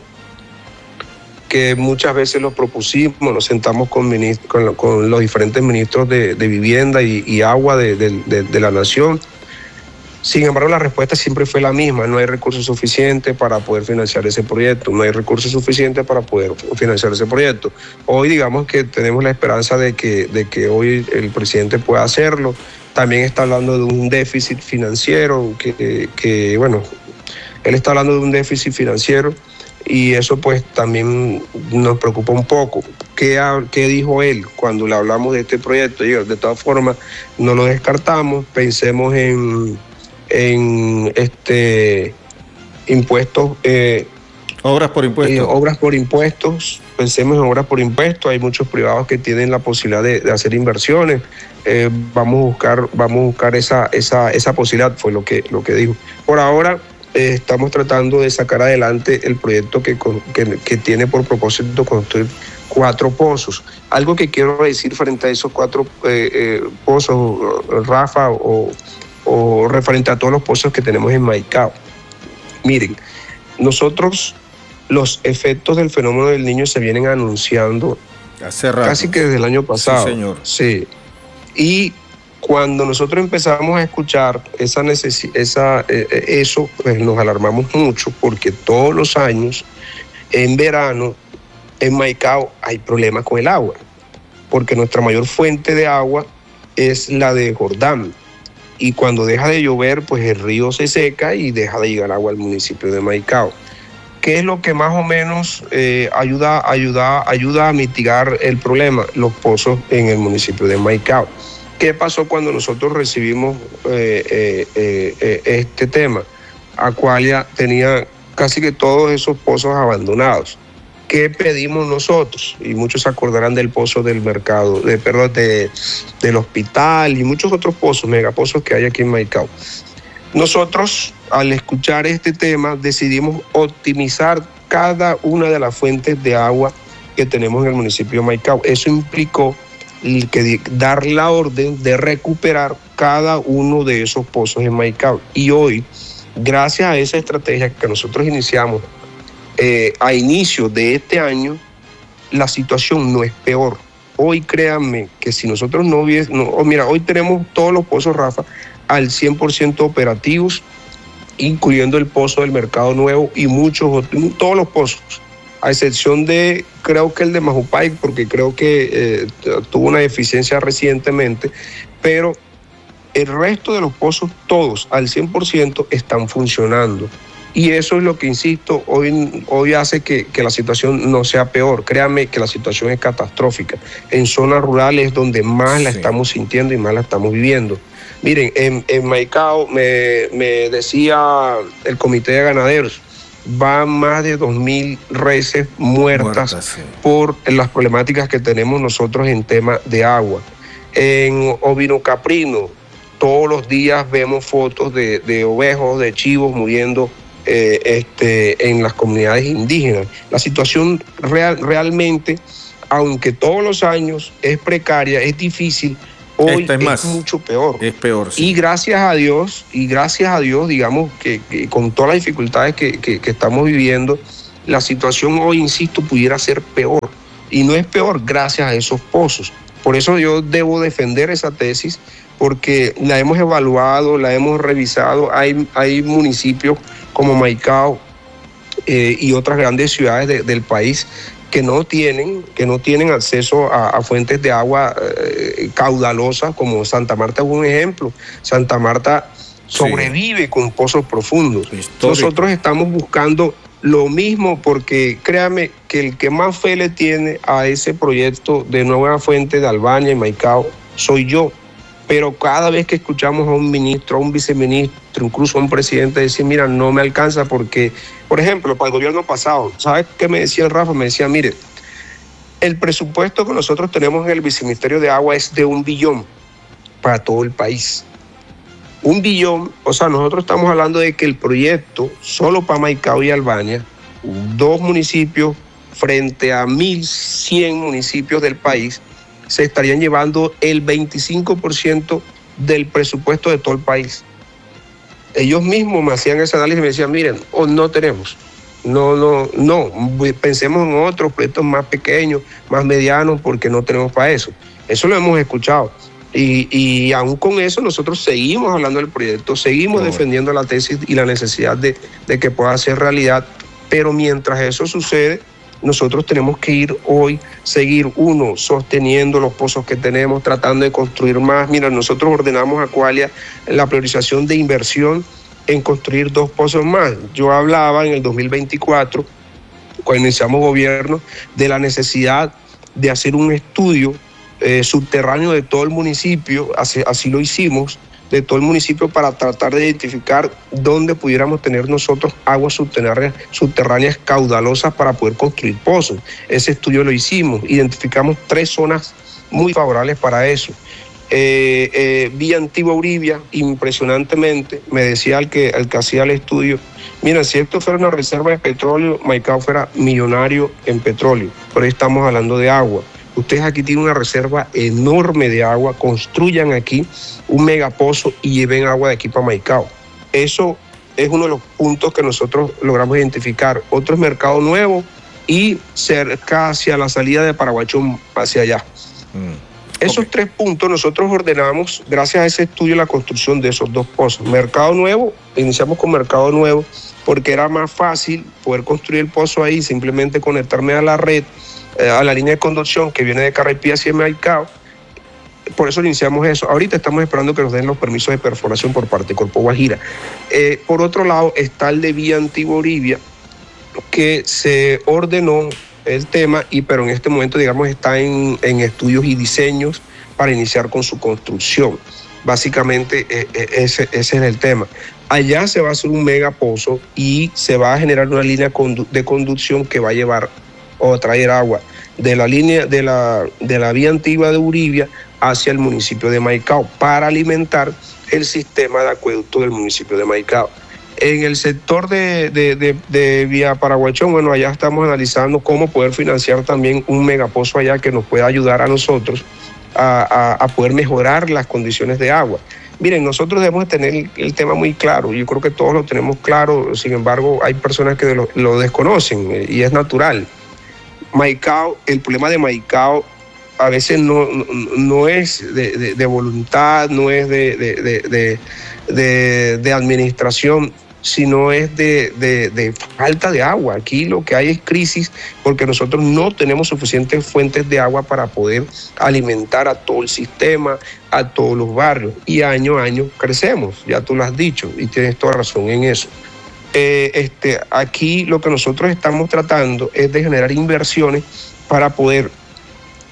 que muchas veces lo propusimos, nos sentamos con, con, con los diferentes ministros de, de vivienda y, y agua de, de, de, de la nación. Sin embargo, la respuesta siempre fue la misma: no hay recursos suficientes para poder financiar ese proyecto, no hay recursos suficientes para poder financiar ese proyecto. Hoy digamos que tenemos la esperanza de que, de que hoy el presidente pueda hacerlo. También está hablando de un déficit financiero, que, que bueno, él está hablando de un déficit financiero y eso pues también nos preocupa un poco. ¿Qué, qué dijo él cuando le hablamos de este proyecto? Y de todas formas, no lo descartamos, pensemos en... en este impuestos eh,
obras por impuestos
eh, obras por impuestos pensemos en obras por impuestos. Hay muchos privados que tienen la posibilidad de, de hacer inversiones. Eh, vamos a buscar vamos a buscar esa esa esa posibilidad, fue lo que lo que dijo. Por ahora eh, estamos tratando de sacar adelante el proyecto que, que que tiene por propósito construir cuatro pozos. Algo que quiero decir frente a esos cuatro eh, eh, pozos, Rafa, o o referente a todos los pozos que tenemos en Maicao. Miren, nosotros los efectos del fenómeno del Niño se vienen anunciando
hace rato,
casi que desde el año pasado.
Sí, señor.
Sí. Y cuando nosotros empezamos a escuchar esa necesi- esa, eh, eso, pues nos alarmamos mucho, porque todos los años, en verano, en Maicao hay problemas con el agua, porque nuestra mayor fuente de agua es la de Jordán. Y cuando deja de llover, pues el río se seca y deja de llegar agua al municipio de Maicao. ¿Qué es lo que más o menos eh, ayuda, ayuda, ayuda a mitigar el problema? Los pozos en el municipio de Maicao. ¿Qué pasó cuando nosotros recibimos eh, eh, eh, este tema? Aqualia tenía casi que todos esos pozos abandonados. ¿Qué pedimos nosotros? Y muchos se acordarán del pozo del mercado, de, perdón, de, del hospital y muchos otros pozos, megapozos que hay aquí en Maicao. Nosotros, al escuchar este tema, decidimos optimizar cada una de las fuentes de agua que tenemos en el municipio de Maicao. Eso implicó que dar la orden de recuperar cada uno de esos pozos en Maicao. Y hoy, gracias a esa estrategia que nosotros iniciamos Eh, a inicio de este año, la situación no es peor. Hoy créanme que si nosotros no hubiésemos, no, oh, mira, hoy tenemos todos los pozos, Rafa, al cien por ciento operativos, incluyendo el pozo del Mercado Nuevo y muchos otros, todos los pozos, a excepción de, creo que el de Majupay, porque creo que eh, tuvo una deficiencia recientemente, pero el resto de los pozos, todos al cien por ciento, están funcionando. Y eso es lo que, insisto, hoy, hoy hace que, que la situación no sea peor. Créanme que la situación es catastrófica. En zonas rurales es donde más la sí. estamos sintiendo y más la estamos viviendo. Miren, en, en Maicao me, me decía el comité de ganaderos, van más de dos mil reses muertas, muertas sí. por las problemáticas que tenemos nosotros en tema de agua. En ovino caprino, todos los días vemos fotos de, de ovejos, de chivos muriendo eh, este, en las comunidades indígenas. La situación real, realmente, aunque todos los años es precaria, es difícil, hoy es, más, es mucho peor.
Es peor, sí.
Y gracias a Dios, y gracias a Dios, digamos, que, que con todas las dificultades que, que, que estamos viviendo, la situación hoy, insisto, pudiera ser peor. Y no es peor gracias a esos pozos. Por eso yo debo defender esa tesis, porque la hemos evaluado, la hemos revisado. Hay, hay municipios como Maicao eh, y otras grandes ciudades de, del país que no tienen, que no tienen acceso a, a fuentes de agua eh, caudalosas, como Santa Marta es un ejemplo. Santa Marta sobrevive sí. con pozos profundos. Histórico. Nosotros estamos buscando lo mismo, porque créame que el que más fe le tiene a ese proyecto de nueva fuente de Albania y Maicao soy yo. Pero cada vez que escuchamos a un ministro, a un viceministro, incluso a un presidente decir, mira, no me alcanza porque, por ejemplo, para el gobierno pasado, ¿sabes qué me decía el Rafa? Me decía, mire, el presupuesto que nosotros tenemos en el Viceministerio de Agua es de un billón para todo el país. Un billón, o sea, nosotros estamos hablando de que el proyecto, solo para Maicao y Albania, dos municipios frente a mil cien municipios del país, se estarían llevando el veinticinco por ciento del presupuesto de todo el país. Ellos mismos me hacían ese análisis y me decían, miren, oh, no tenemos, no, no, no, pensemos en otros proyectos más pequeños, más medianos, porque no tenemos para eso. Eso lo hemos escuchado. Y, y aún con eso nosotros seguimos hablando del proyecto, seguimos no. defendiendo la tesis y la necesidad de, de que pueda ser realidad, pero mientras eso sucede, nosotros tenemos que ir hoy, seguir, uno, sosteniendo los pozos que tenemos, tratando de construir más. Mira, nosotros ordenamos a Qualia la priorización de inversión en construir dos pozos más. Yo hablaba en el dos mil veinticuatro, cuando iniciamos gobierno, de la necesidad de hacer un estudio eh, subterráneo de todo el municipio, así, así lo hicimos, de todo el municipio, para tratar de identificar dónde pudiéramos tener nosotros aguas subterráneas, subterráneas caudalosas para poder construir pozos. Ese estudio lo hicimos, identificamos tres zonas muy favorables para eso. Eh, eh, Vía Antigua Uribia, impresionantemente, me decía el que, el que hacía el estudio, mira, si esto fuera una reserva de petróleo, Maicao fuera millonario en petróleo, pero ahí estamos hablando de agua. Ustedes aquí tienen una reserva enorme de agua, construyan aquí un megapozo y lleven agua de aquí para Maicao. Eso es uno de los puntos que nosotros logramos identificar. Otro es Mercado Nuevo y cerca hacia la salida de Paraguachón, hacia allá. Mm. Esos okay. tres puntos nosotros ordenamos, gracias a ese estudio, la construcción de esos dos pozos. Mercado Nuevo, iniciamos con Mercado Nuevo porque era más fácil poder construir el pozo ahí, simplemente conectarme a la red, a la línea de conducción que viene de Carraipí hacia Maicao. Por eso iniciamos eso. Ahorita estamos esperando que nos den los permisos de perforación por parte de Corpo Guajira. Eh, por otro lado está el de Vía Antigua Uribia, que se ordenó el tema, y pero en este momento, digamos, está en, en estudios y diseños para iniciar con su construcción. Básicamente eh, ese, ese es el tema. Allá se va a hacer un megapozo y se va a generar una línea de conducción que va a llevar o traer agua de la línea de la, de la vía antigua de Uribia hacia el municipio de Maicao para alimentar el sistema de acueducto del municipio de Maicao. En el sector de, de, de, de Vía Paraguachón, bueno, allá estamos analizando cómo poder financiar también un megapozo allá que nos pueda ayudar a nosotros a, a, a poder mejorar las condiciones de agua. Miren, nosotros debemos tener el, el tema muy claro. Yo creo que todos lo tenemos claro, sin embargo, hay personas que lo, lo desconocen y es natural. Maicao, el problema de Maicao a veces no, no, no es de, de, de voluntad, no es de, de, de, de, de, de administración, sino es de, de, de falta de agua. Aquí lo que hay es crisis porque nosotros no tenemos suficientes fuentes de agua para poder alimentar a todo el sistema, a todos los barrios, y año a año crecemos, ya tú lo has dicho y tienes toda razón en eso. Eh, este, aquí lo que nosotros estamos tratando es de generar inversiones para poder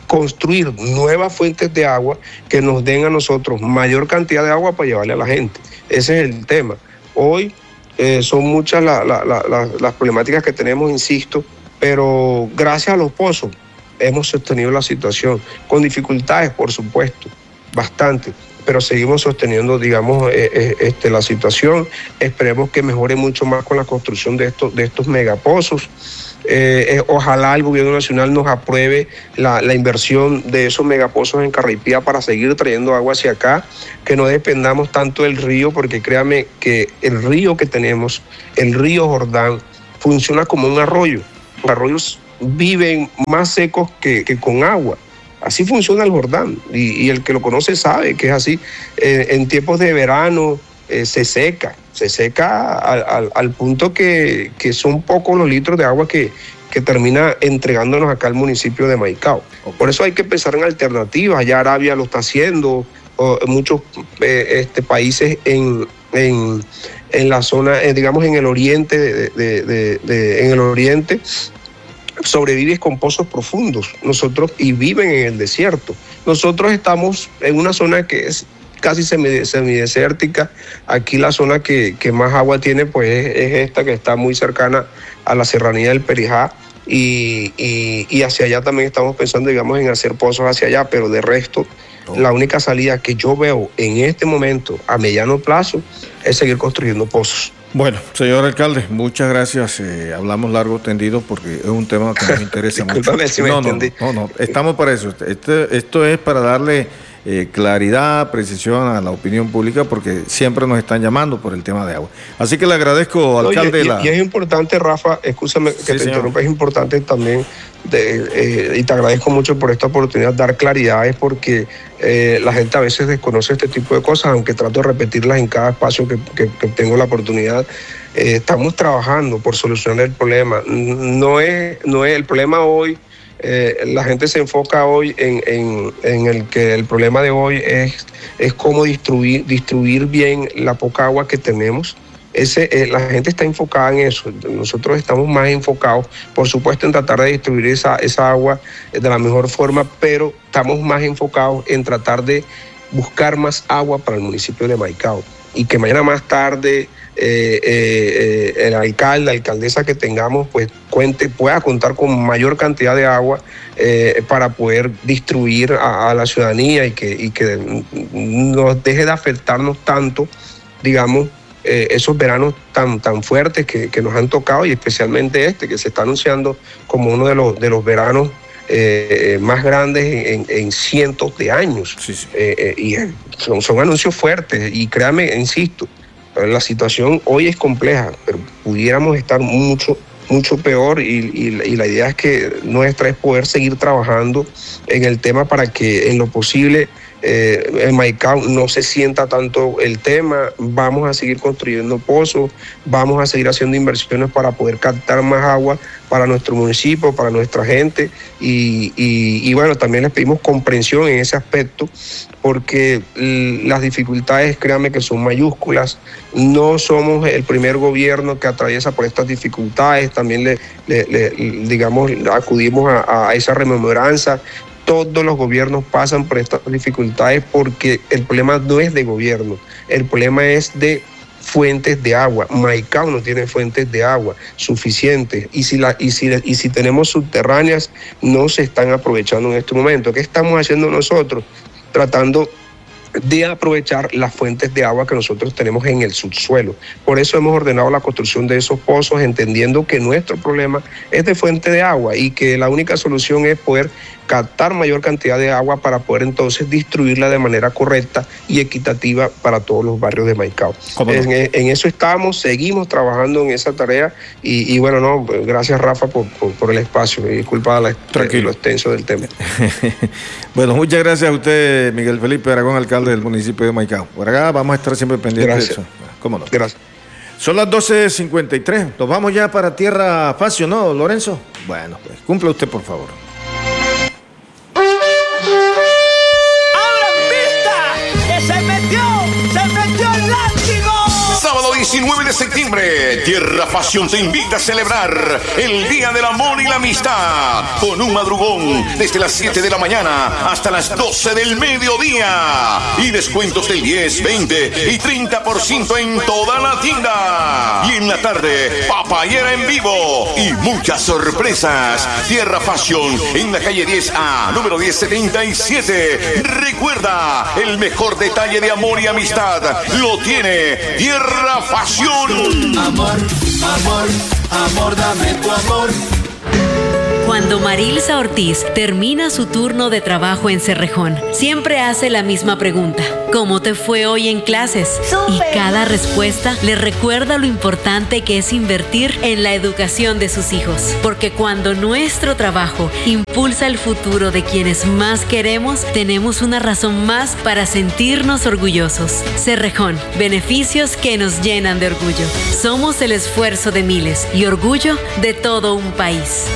construir nuevas fuentes de agua que nos den a nosotros mayor cantidad de agua para llevarle a la gente. Ese es el tema. Hoy eh, son muchas la, la, la, la, las problemáticas que tenemos, insisto, pero gracias a los pozos hemos sostenido la situación, con dificultades, por supuesto, bastante, pero seguimos sosteniendo, digamos, eh, eh, este, la situación. Esperemos que mejore mucho más con la construcción de estos, de estos megapozos. Eh, eh, ojalá el gobierno nacional nos apruebe la, la inversión de esos megapozos en Carraipía para seguir trayendo agua hacia acá, que no dependamos tanto del río, porque créame que el río que tenemos, el río Jordán, funciona como un arroyo. Los arroyos viven más secos que, que con agua. Así funciona el Jordán, y, y el que lo conoce sabe que es así. Eh, en tiempos de verano eh, se seca, se seca al, al, al punto que, que son pocos los litros de agua que, que termina entregándonos acá al municipio de Maicao. Por eso hay que pensar en alternativas. Ya Arabia lo está haciendo, o muchos eh, este, países en, en, en la zona, eh, digamos en el oriente, de, de, de, de, en el oriente, sobrevives con pozos profundos, nosotros, y viven en el desierto. Nosotros estamos en una zona que es casi semidesértica. Aquí la zona que, que más agua tiene pues es, es esta, que está muy cercana a la serranía del Perijá, y, y, y hacia allá también estamos pensando, digamos, en hacer pozos hacia allá, pero de resto, oh. la única salida que yo veo en este momento a mediano plazo es seguir construyendo pozos.
Bueno, señor alcalde, muchas gracias. Eh, hablamos largo, tendido, porque es un tema que nos interesa mucho.
Si me
no, no,
entendí.
no, no, estamos para eso. Este, esto es para darle eh, claridad, precisión a la opinión pública, porque siempre nos están llamando por el tema de agua. Así que le agradezco, alcalde.
No, y,
la...
y es importante, Rafa, escúchame que
sí,
te
señor.
interrumpa, es importante también, de, eh, y te agradezco mucho por esta oportunidad, dar claridades, porque eh, la gente a veces desconoce este tipo de cosas, aunque trato de repetirlas en cada espacio que, que, que tengo la oportunidad. Eh, estamos trabajando por solucionar el problema. No es, no es el problema hoy. Eh, la gente se enfoca hoy en, en, en el que el problema de hoy es, es cómo distribuir, distribuir bien la poca agua que tenemos. Ese, eh, la gente está enfocada en eso. Nosotros estamos más enfocados, por supuesto, en tratar de distribuir esa, esa agua de la mejor forma, pero estamos más enfocados en tratar de buscar más agua para el municipio de Maicao, y que mañana más tarde Eh, eh, eh, el alcalde, la alcaldesa que tengamos, pues cuente, pueda contar con mayor cantidad de agua eh, para poder distribuir a, a la ciudadanía, y que, y que nos deje de afectarnos tanto, digamos, eh, esos veranos tan, tan fuertes que, que nos han tocado, y especialmente este, que se está anunciando como uno de los, de los veranos Eh, más grandes en, en cientos de años.
Sí, sí.
Eh, eh, y son, son anuncios fuertes, y créame, insisto, la situación hoy es compleja, pero pudiéramos estar mucho, mucho peor, y, y, y la idea es que nuestra es poder seguir trabajando en el tema para que en lo posible eh, en Maicao no se sienta tanto el tema. Vamos a seguir construyendo pozos, vamos a seguir haciendo inversiones para poder captar más agua para nuestro municipio, para nuestra gente, y, y, y bueno, también les pedimos comprensión en ese aspecto, porque las dificultades, créanme que son mayúsculas. No somos el primer gobierno que atraviesa por estas dificultades. También le, le, le digamos, acudimos a, a esa rememoranza. Todos los gobiernos pasan por estas dificultades, porque el problema no es de gobierno, el problema es de fuentes de agua. Maicao no tiene fuentes de agua suficientes, y si, la, y, si, y si tenemos subterráneas, no se están aprovechando en este momento. ¿Qué estamos haciendo nosotros? Tratando de aprovechar las fuentes de agua que nosotros tenemos en el subsuelo. Por eso hemos ordenado la construcción de esos pozos, entendiendo que nuestro problema es de fuente de agua, y que la única solución es poder captar mayor cantidad de agua para poder entonces distribuirla de manera correcta y equitativa para todos los barrios de Maicao.
No?
En, en eso estamos, seguimos trabajando en esa tarea, y, y bueno, no, gracias, Rafa, por, por, por el espacio, y disculpa la, lo extenso del tema.
Bueno, muchas gracias a usted, Miguel Felipe Aragón, alcalde del municipio de Maicao. Por acá vamos a estar siempre pendientes
gracias.
de eso. ¿Cómo no?
Gracias.
Son las doce cincuenta y tres. Nos vamos ya para Tierra Facio, ¿no, Lorenzo? Bueno, pues cumpla usted, por favor.
diecinueve de septiembre, Tierra Pasión te invita a celebrar el Día del Amor y la Amistad con un madrugón desde las siete de la mañana hasta las doce del mediodía y descuentos del diez, veinte y treinta por ciento en toda la tienda. Y en la tarde, papayera en vivo y muchas sorpresas. Tierra Pasión en la calle diez A, número diez setenta y siete. Recuerda, el mejor detalle de amor y amistad lo tiene Tierra Pasión.
Amor, amor, amor, dame tu amor.
Cuando Marilsa Ortiz termina su turno de trabajo en Cerrejón, siempre hace la misma pregunta: ¿cómo te fue hoy en clases? Y cada respuesta le recuerda lo importante que es invertir en la educación de sus hijos. Porque cuando nuestro trabajo impulsa el futuro de quienes más queremos, tenemos una razón más para sentirnos orgullosos. Cerrejón, beneficios que nos llenan de orgullo. Somos el esfuerzo de miles y orgullo de todo un país.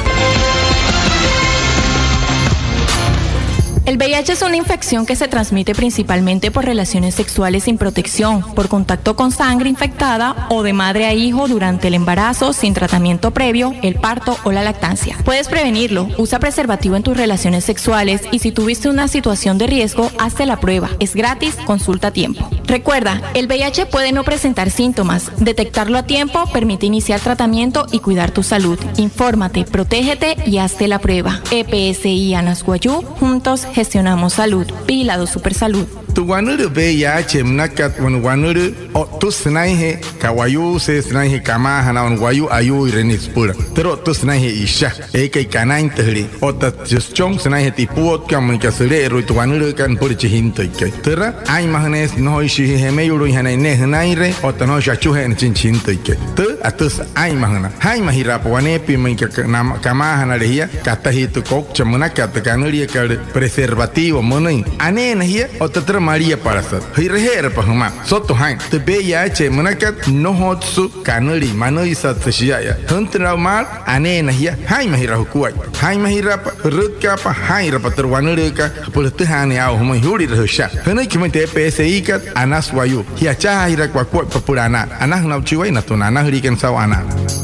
El V I H es una infección que se transmite principalmente por relaciones sexuales sin protección, por contacto con sangre infectada o de madre a hijo durante el embarazo sin tratamiento previo, el parto o la lactancia. Puedes prevenirlo, usa preservativo en tus relaciones sexuales y si tuviste una situación de riesgo, hazte la prueba. Es gratis, consulta a tiempo. Recuerda, el V I H puede no presentar síntomas. Detectarlo a tiempo permite iniciar tratamiento y cuidar tu salud. Infórmate, protégete y hazte la prueba. E P S I Anasguayú, juntos gestionamos salud. Vigilado Supersalud.
Tu wanuru V I H mnakat wan wanuru o tu snaihe kawayu se snaihe kama hana wan wayu ayu irenis pura. Tero tu snaihe isha e kai kanain tehli o ta chong snaihe tipuot kam ka sere ro tu wanuru kan pur chihinto kai. Tera ai mahnes no ishi he meyuru hana ne hnaire o ta no shachu he chin chinto kai. Te atus ai mahana. Hai mahira pwane pi men ka kama hana lehia kata hitu kok chamuna kata kanuri ka preservativo monin. Ane nahia o ta Maria Parasat. Hirehera Pahuma. Soto Hain. The V I H Munakat no hotsu kanuri manoisa tshiaya. Huntra mal anena here. Hai Mahira Hukuai. Hai Mahira Rutkapa Haira Paterwanuka. Pultihani au Humuri Husha. Hunakimate P S I kat Anaswayu. Hiacha Hira Kwakwa Papurana. Anahna Chiway Natuna Hurican Sawana.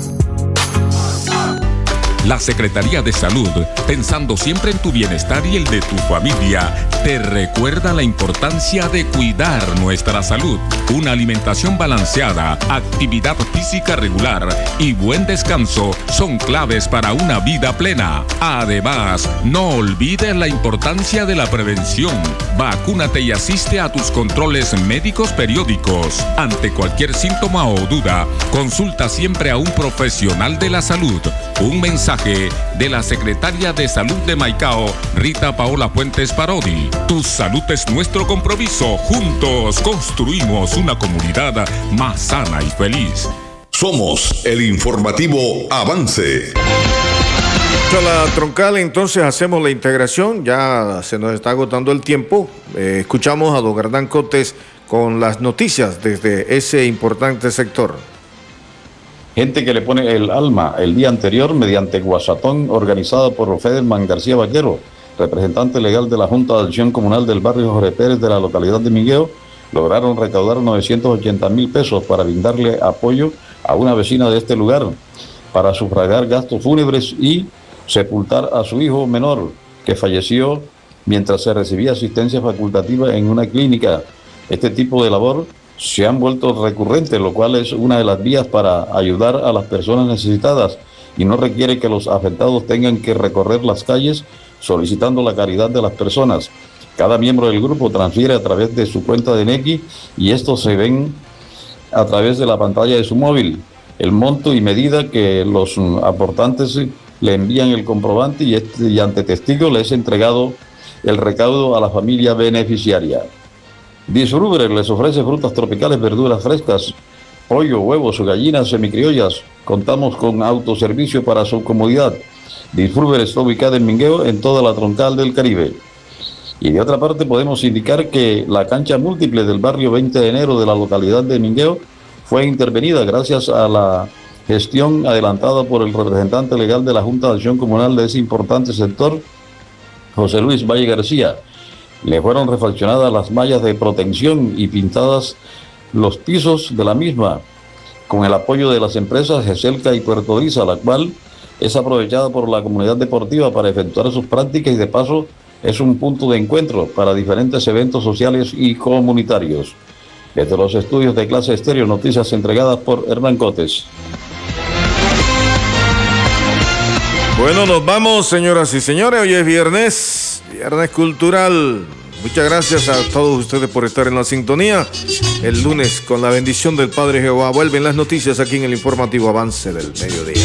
La Secretaría de Salud, pensando siempre en tu bienestar y el de tu familia, te recuerda la importancia de cuidar nuestra salud. Una alimentación balanceada, actividad física regular y buen descanso son claves para una vida plena. Además, no olvides la importancia de la prevención. Vacúnate y asiste a tus controles médicos periódicos. Ante cualquier síntoma o duda, consulta siempre a un profesional de la salud. Un mensaje de la Secretaria de Salud de Maicao, Rita Paola Fuentes Parodi. Tu salud es nuestro compromiso. Juntos construimos una comunidad más sana y feliz.
Somos el informativo Avance.
A la troncal, entonces hacemos la integración. Ya se nos está agotando el tiempo. Eh, escuchamos a don Gardán Cotes con las noticias desde ese importante sector.
Gente que le pone el alma el día anterior mediante guasatón organizado por Federman García Vaquero, representante legal de la Junta de Acción Comunal del barrio Jorge Pérez de la localidad de Mingueo, lograron recaudar novecientos ochenta mil pesos para brindarle apoyo a una vecina de este lugar para sufragar gastos fúnebres y sepultar a su hijo menor que falleció mientras se recibía asistencia facultativa en una clínica. Este tipo de labor se han vuelto recurrentes, lo cual es una de las vías para ayudar a las personas necesitadas y no requiere que los afectados tengan que recorrer las calles solicitando la caridad de las personas. Cada miembro del grupo transfiere a través de su cuenta de Nequi y estos se ven a través de la pantalla de su móvil. El monto y medida que los aportantes le envían el comprobante y, este, y ante testigo les es entregado el recaudo a la familia beneficiaria. Disfruber les ofrece frutas tropicales, verduras frescas, pollo, huevos, gallinas semicriollas. Contamos con autoservicio para su comodidad. Disfruber está ubicada en Mingueo, en toda la troncal del Caribe. Y de otra parte podemos indicar que la cancha múltiple del barrio veinte de enero de la localidad de Mingueo fue intervenida gracias a la gestión adelantada por el representante legal de la Junta de Acción Comunal de ese importante sector, José Luis Valle García. Le fueron refaccionadas las mallas de protección y pintadas los pisos de la misma. con el apoyo de las empresas GESELCA y Puerto Visa, la cual es aprovechada por la comunidad deportiva para efectuar sus prácticas y de paso es un punto de encuentro para diferentes eventos sociales y comunitarios. Desde los estudios de Clase Estéreo, noticias entregadas por Hernán Cotes.
Bueno, nos vamos, señoras y señores. Hoy es viernes, viernes cultural. Muchas gracias a todos ustedes por estar en la sintonía. El lunes, con la bendición del Padre Jehová, vuelven las noticias aquí en el informativo Avance del Mediodía.